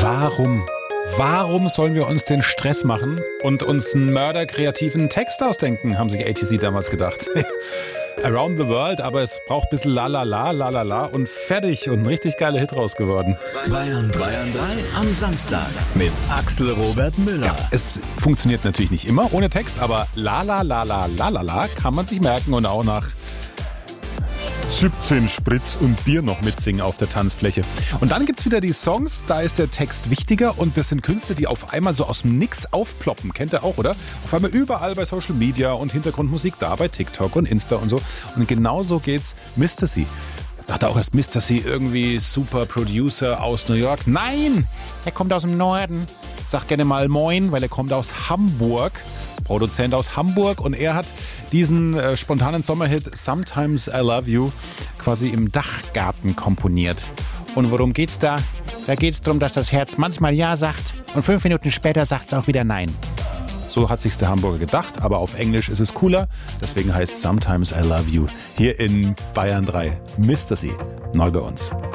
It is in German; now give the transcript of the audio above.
Warum sollen wir uns den Stress machen und uns einen mörderkreativen Text ausdenken, haben sich ATC damals gedacht. Around the World, aber es braucht ein bisschen la und fertig und ein richtig geiler Hit raus geworden. Bayern 3 an 3 am Samstag mit Axel Robert Müller. Ja, es funktioniert natürlich nicht immer ohne Text, aber la kann man sich merken und auch nach 17 Spritz und Bier noch mitsingen auf der Tanzfläche. Und dann gibt's wieder die Songs, da ist der Text wichtiger und das sind Künstler, die auf einmal so aus dem Nix aufploppen. Kennt ihr auch, oder? Auf einmal überall bei Social Media und Hintergrundmusik da bei TikTok und Insta und so. Und genauso geht's Mr. C. Ich dachte auch erst, Mr. C irgendwie super Producer aus New York. Nein, er kommt aus dem Norden. Sagt gerne mal Moin, weil er kommt aus Hamburg. Produzent aus Hamburg und er hat diesen spontanen Sommerhit Sometimes I Love You quasi im Dachgarten komponiert. Und worum geht's da? Da geht's darum, dass das Herz manchmal Ja sagt und 5 Minuten später sagt es auch wieder Nein. So hat sich's der Hamburger gedacht, aber auf Englisch ist es cooler. Deswegen heißt Sometimes I Love You hier in Bayern 3. Mr. C. Neu bei uns.